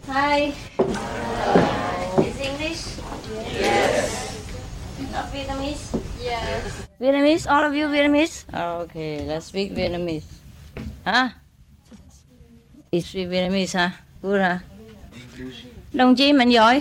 Hi. Is English? Yes. Not Vietnamese? Yes. Vietnamese? All of you Vietnamese? Okay, let's speak Vietnamese. Hả? You speak Vietnamese hả? Good hả? Đồng chí mạnh giỏi.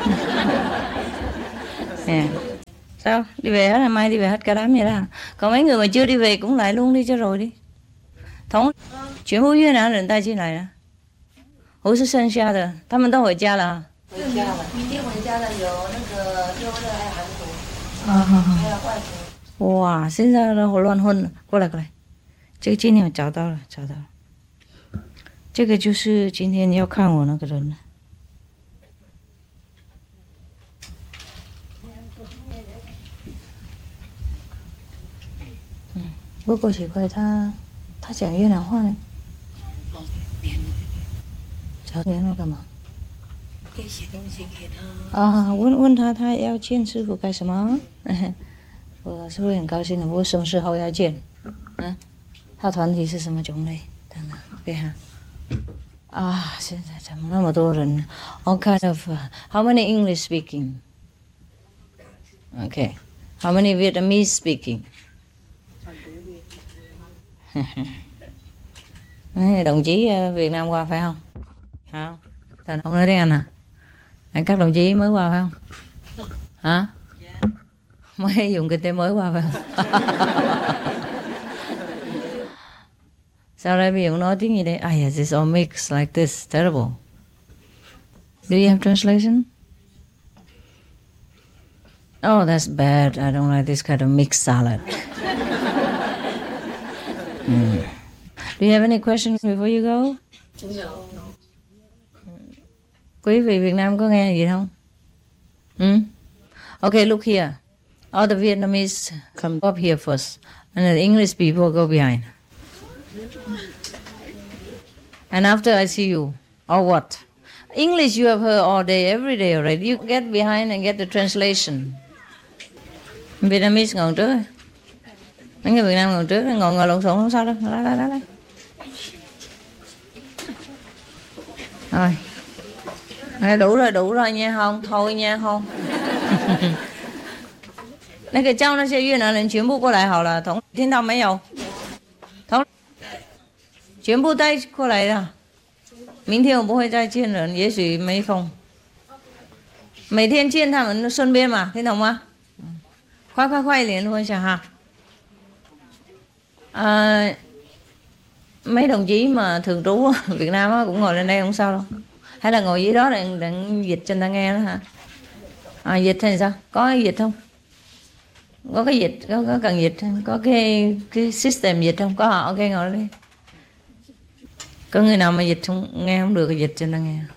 Yeah. Sao? Đi về hết, mai đi về hết cả đám vậy đó. Còn mấy người mà chưa đi về cũng lại luôn đi cho rồi đi. Thống chuyển呼越南人带进来了，我是剩下的，他们都回家了。回家了，明天回家的有那个六日还有韩国，还有外国。哇，现在的好乱混了，过来过来，这个今天我找到了，这个就是今天要看我那个人了。不过奇怪，他讲越南话呢。找联络干嘛？写东西给他。啊，问他要见师傅干什么？我是会很高兴的。我什么时候要见？嗯，他团体是什么种类？等等，对哈。啊，现在怎么那么多人 ？All kind of. How many English speaking? Okay. How many Vietnamese speaking? Đồng chí Việt Nam qua phải không? Không? Thành không nói tiếng Anh à? Các đồng chí mới qua phải không? Hả? Mới dùng kinh tế mới qua phải không? Sao đây bây giờ nói tiếng gì đây? Ah, yes, it's all mixed like this. Terrible. Do you have translation? Oh, that's bad. I don't like this kind of mixed salad. Do you have any questions before you go? No. Quý vị Việt Nam có nghe gì không? Okay, look here. All the Vietnamese come up here first, and the English people go behind. And after I see you, or what? English you have heard all day, every day already. You get behind and get the translation. Vietnamese ngồi trước. Mấy người Việt Nam ngồi trước, ngồi lộn xộn không sao đâu. Lại. Rồi. Đủ rồi nha không? Thôi nha không? 那个叫那些越南人全部过来好了，听到没有？全部带过来了。明天我不会再见了，也许没空。每天见他们顺便嘛，听懂吗？快联络一下哈。Mấy đồng chí mà thường trú ở Việt Nam cũng ngồi lên đây không sao đâu. Hay là ngồi dưới đó để dịch cho người ta nghe đó hả? Dịch hay sao? Có dịch không? Có cái dịch, có cần dịch không? Có cái system dịch không? Có ok ngồi đi. Có người nào mà dịch không nghe không được thì dịch cho người ta nghe.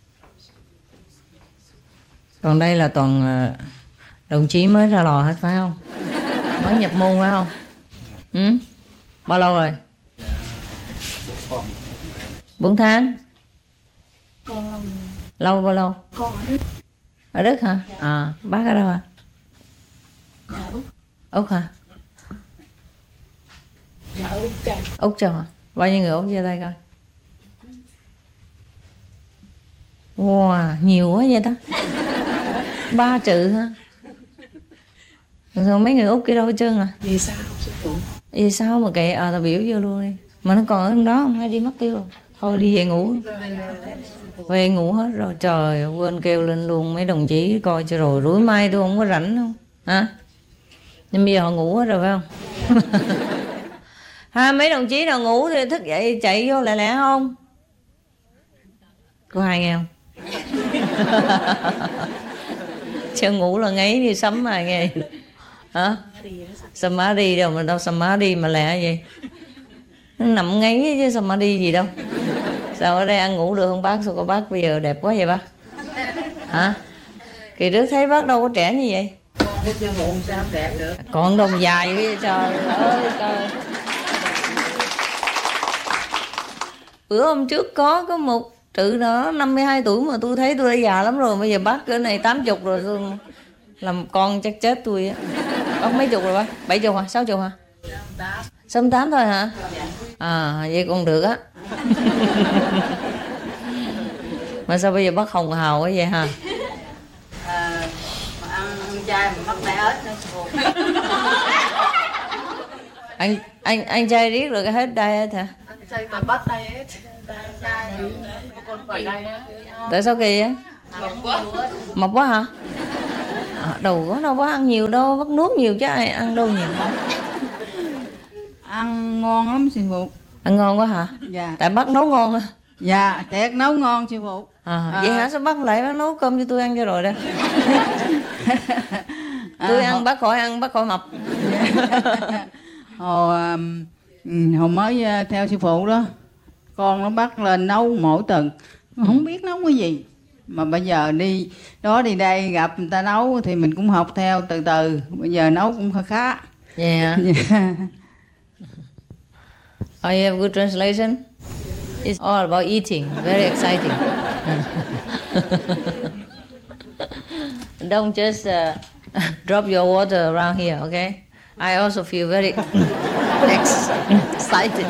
Còn đây là toàn đồng chí mới ra lò hết phải không? Mới nhập môn phải không? Bao lâu rồi? 4 tháng. Lâu bao lâu? Con ở Đức. Ở Đức hả? Bác ở đâu à? Dạ Úc. Úc hả? Dạ Úc Châu. Úc Châu hả? Bao nhiêu người Úc giơ tay coi? Wow, nhiều quá vậy đó. 3 chữ hả? Rồi mấy người Úc kia đâu hết trơn à? Vì sao sư phụ? Vì sao mà kệ tao biểu vô luôn đi. Mà nó còn ở đó không hay đi mất tiêu rồi. Thôi đi về ngủ. Về ngủ hết rồi. Trời quên kêu lên luôn mấy đồng chí coi cho rồi. Rủi mai tôi không có rảnh không. Hả? Nhưng bây giờ họ ngủ hết rồi phải không? Mấy đồng chí nào ngủ thì thức dậy chạy vô lẹ không? Có ai nghe không? Chưa ngủ là ngáy đi sấm ai nghe. Hả? Samadhi đâu mà đâu Samadhi mà lẹ vậy? Nó nằm ngáy chứ Samadhi gì đâu. Sao ở đây ăn ngủ được không bác? Sao có bác bây giờ đẹp quá vậy bác? Hả? Kỳ trước thấy bác đâu có trẻ như vậy. Sao đẹp được? Còn đồng dài vậy trời ơi trời. Bữa hôm trước có một tự đó 52 tuổi mà tôi thấy tôi đã già lắm rồi. Bây giờ bác cỡ này 80 rồi tôi làm con chắc chết tôi á. Bác mấy chục rồi bác? 70 hả? 60 hả? 68 thôi hả? Vậy còn được á. Mà sao bây giờ bắt hồng hào quá vậy hả? Mà ăn chay mà mắc tay ớt nữa sư phụ. Anh trai riết rồi cái hết diet hả? Ăn chay mà bắt tay ớt. Chay con phải đây á. Tại sao kỳ vậy? Mập quá hả? Đầu có đâu có ăn nhiều đâu, bắt nuốt nhiều chứ ai ăn đâu nhiều. Ăn ngon lắm sư phụ. Ăn ngon quá hả? Dạ. Tại bác nấu ngon hả? Dạ, thiệt nấu ngon sư phụ. Vậy hả? Sao bác lại bác nấu cơm cho tôi ăn cho rồi đó. Tôi ăn bác khỏi mập. Hồi mới theo sư phụ đó, con nó bắt lên nấu mỗi tuần, không biết nấu cái gì. Mà bây giờ đi đó đi đây gặp người ta nấu thì mình cũng học theo từ từ. Bây giờ nấu cũng khá. Yeah. Oh, you have good translation? It's all about eating. Very exciting. Don't just drop your water around here, okay? I also feel very excited.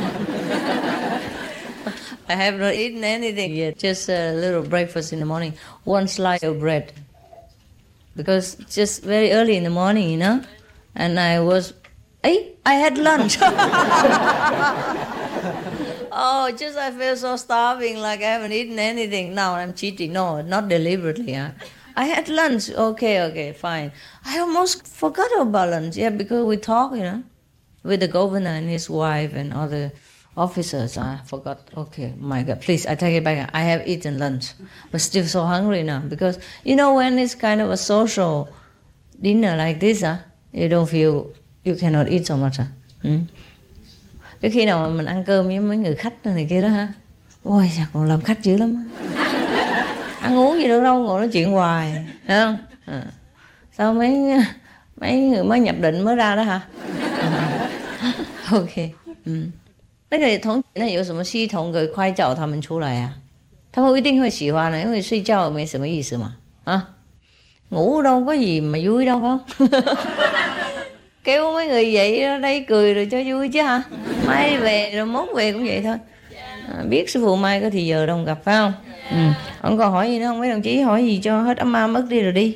I have not eaten anything yet. Just a little breakfast in the morning. One slice of bread. Because just very early in the morning, you know? And I had lunch. Oh, just I feel so starving, like I haven't eaten anything. Now I'm cheating. No, not deliberately. Huh? I had lunch. Okay, fine. I almost forgot about lunch. Yeah, because we talk, you know, with the governor and his wife and other officers. I forgot. Okay, my God, please, I take it back. I have eaten lunch, but still so hungry now. Because, you know, when it's kind of a social dinner like this, you don't feel, you cannot eat so much. Cái khi nào mà mình ăn cơm với mấy người khách này kia đó ha, ôi sao còn làm khách dữ lắm. Ăn uống gì đâu đâu, ngồi nói chuyện hoài, thấy không? Sao mấy người mới nhập định mới ra đó hả? OK， 那个同那有什么系统可以快叫他们出来啊？他们一定会喜欢的，因为睡觉没什么意思嘛，ngủ đâu có gì mà vui đâu phải không? Kêu mấy người vậy ở đây cười rồi cho vui chứ hả? Mai về rồi mốt về cũng vậy thôi. Biết sư phụ mai có thì giờ đâu gặp phải không? Ông còn hỏi gì nữa không mấy đồng chí? Hỏi gì cho hết ấm ma mất đi rồi đi.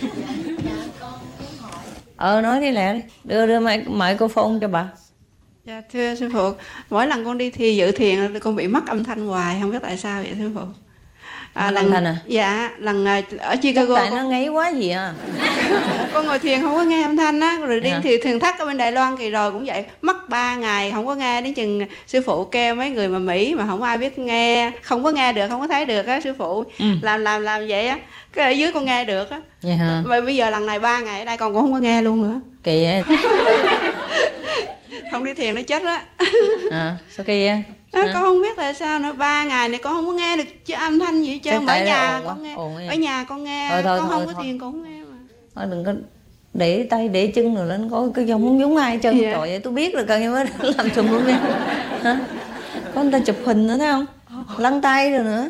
Nói đi lẹ đi. Đưa microphone cho bà. Dạ thưa sư phụ, mỗi lần con đi thi dự thiền con bị mất âm thanh hoài, không biết tại sao vậy sư phụ. Âm thanh à? Dạ, lần ở Chicago. Tại nó ngáy quá gì à? Con ngồi thiền không có nghe âm thanh á, rồi đi thì thiền thất ở bên Đài Loan kỳ rồi cũng vậy, mất 3 ngày không có nghe, đến chừng sư phụ kêu mấy người mà Mỹ mà không ai biết nghe, không có nghe được, không có thấy được á sư phụ. Làm vậy á, cái ở dưới con nghe được á. Vậy hả? Mà bây giờ lần này 3 ngày ở đây con cũng không có nghe luôn nữa. Kỳ vậy. Không đi thiền nó chết á. Sao kỳ vậy? Con không biết tại sao nữa, 3 ngày này con không có nghe được chứ âm thanh gì hết trơn. Ở nhà con nghe, ở nhà con nghe, con không có thiền con không nghe mà. Thôi đừng có để tay để chân rồi lên có cái dòng không giống ai chân. Trời ơi, tôi biết là cần mới làm trùm luôn nha. Hả? Có người ta chụp hình nữa thấy không? Lăn tay rồi nữa.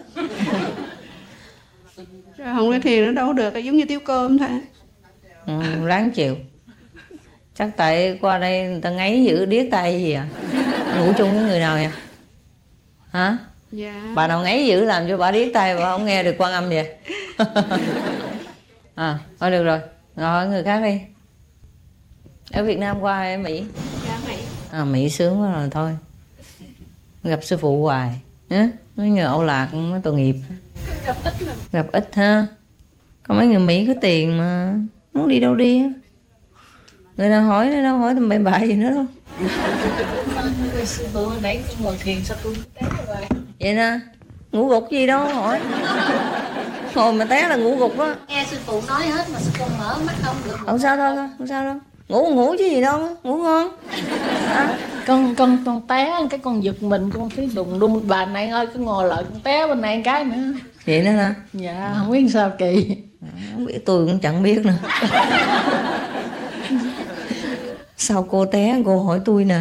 Không có thiền nó đâu được, giống như tiêu cơm thôi. Ráng chịu. Chắc tại qua đây người ta ngáy giữ điếc tay gì à? Ngủ chung với người nào vậy? Hả? Dạ. Bà nào ngáy dữ làm cho bà điếc tay bà không nghe được Quan Âm vậy? Thôi được rồi, ngồi người khác đi. Ở Việt Nam qua hay ở Mỹ? Dạ Mỹ. Mỹ sướng quá rồi thôi. Gặp sư phụ hoài. Mấy người Âu Lạc mới tội nghiệp. Gặp ít ha. Còn mấy người Mỹ có tiền mà muốn đi đâu đi. Người nào hỏi nữa đâu, hỏi tầm bậy bạ gì nữa đâu. Sư phụ nãy ngồi thiền sao tôi té rồi. Vậy nè, ngủ gục gì đâu hỏi. Ngồi mà té là ngủ gục đó. Nghe sư phụ nói hết mà con mở mắt không được. Không sao đâu, không sao đâu. Ngủ chứ gì đâu, ngủ ngon. Con té cái con giật mình, con thấy đùng đùng. Bà này ơi, cứ ngồi lại con té bên này cái nữa. Vậy nữa hả? Dạ, không biết sao kỳ. Không biết, tôi cũng chẳng biết nữa. Sao cô té, cô hỏi tôi nè.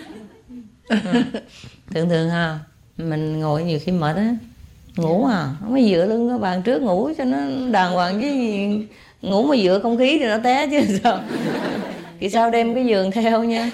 Thường ha, mình ngồi nhiều khi mệt á, ngủ không có dựa lưng cái bàn trước ngủ cho nó đàng hoàng chứ gì. Ngủ mà dựa không khí thì nó té chứ sao. Thì sao đem cái giường theo nha.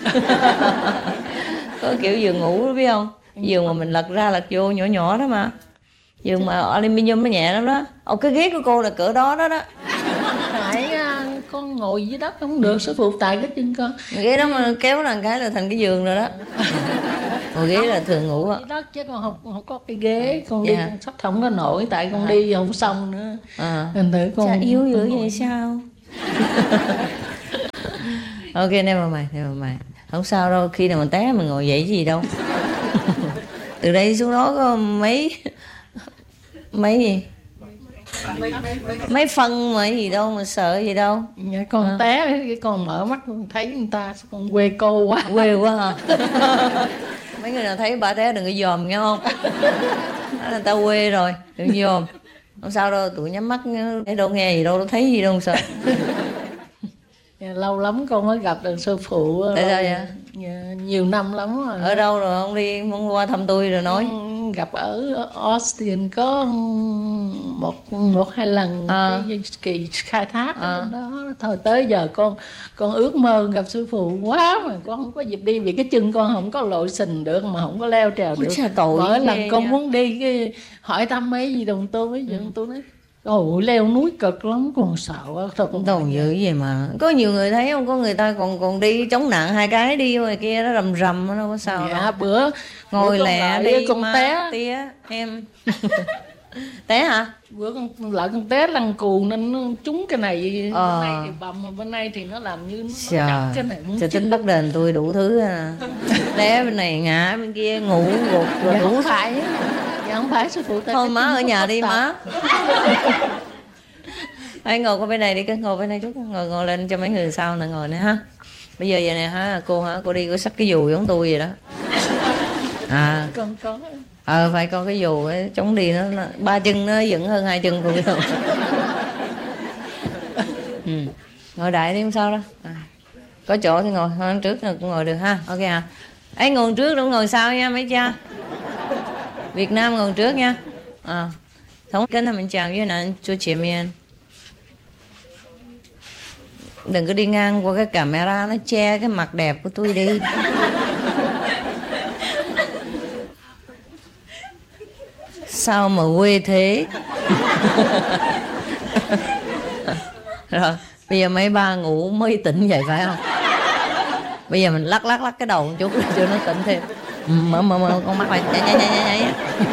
Có kiểu giường ngủ đó biết không, giường mà mình lật ra lật vô nhỏ nhỏ đó mà. Giường mà aluminium nó nhẹ lắm đó. Cái ghế của cô là cỡ đó đó đó. Tại con ngồi dưới đất không được, sư phụ tại cái chân con. Ghế đó mà kéo là cái là thành cái giường rồi đó. Ngồi ghế là thường ngủ á. Dưới đất chứ con không có cái ghế. Con đi con sắp không có nổi, tại con đi không xong nữa. Thành thử con sao yếu dữ vậy sao? Ok, never mind. Không sao đâu, khi nào mình té mình ngồi dậy gì đâu. Từ đây xuống đó có mấy gì? Mấy phân mà gì đâu mà sợ gì đâu. Con té cái con mở mắt con thấy người ta con quê cô quá. Quê quá hả? Mấy người nào thấy bà té đừng có dòm nghe không? Đó là người ta quê rồi, đừng dòm. Không sao đâu, tụi nhắm mắt thấy đâu nghe gì đâu, đâu thấy gì đâu sợ. Lâu lắm con mới gặp được sư phụ. Tại sao vậy? Nhiều năm lắm rồi. Ở đâu rồi không đi muốn qua thăm tôi rồi nói? Gặp ở Austin có một hai lần cái kỳ khai thác đó. Thôi tới giờ con ước mơ gặp sư phụ quá mà con không có dịp đi vì cái chân con không có lội sình được mà không có leo trèo được. Mỗi lần con muốn đi cái hỏi thăm mấy gì đồng tôi với dân tôi nói ôi leo núi cực lắm, còn sợ quá. Thôi cũng đâu dữ gì mà có nhiều người thấy không, có người ta còn đi chống nặng 2 cái đi ngoài kia nó rầm nó đâu có sao đâu. Bữa ngồi lẹ đi con té tía em. Té hả? Bữa con té lăn cù nên nó trúng cái này bên này thì bầm mà bên này thì nó làm như nó chặt cái này muốn tính bắt đền tôi đủ thứ té bên này ngã bên kia ngủ gục rồi đủ phải. Không phải sư phụ. Thôi má ở nhà đi má. Hãy ngồi qua bên này đi, cứ ngồi bên này chút, ngồi lên cho mấy người sau nè ngồi nè ha. Bây giờ vậy nè hả cô đi có xách cái dù giống tôi vậy đó. Con có. Phải có cái dù ấy, chống đi nó 3 chân nó dựng hơn 2 chân tôi rồi. Ngồi đại đi không sao đâu. Có chỗ thì ngồi, thôi trước cũng ngồi được ha. Ok hả? Ấy ngồi trước đừng ngồi sau nha mấy cha. Việt Nam ngồi trước nha. Thống kính mình chào với nạn cho chị miền. Đừng có đi ngang qua cái camera nó che cái mặt đẹp của tôi đi. Sao mà quê thế. Rồi bây giờ mấy ba ngủ mới tỉnh vậy phải không? Bây giờ mình lắc cái đầu một chút cho nó tỉnh thêm. Mở con mắt lại nhảy.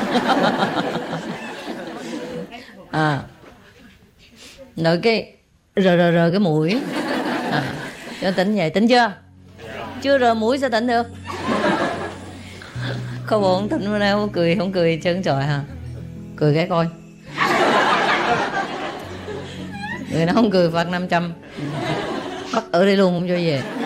Rồi cái rờ cái mũi. Cho tỉnh vậy, tỉnh chưa? Chưa rờ mũi sao tỉnh được? Có bộ không tỉnh bữa nay không cười chân trời hả? Cười cái coi. Người nó không cười phạt 500. Bắt ở đây luôn không cho về.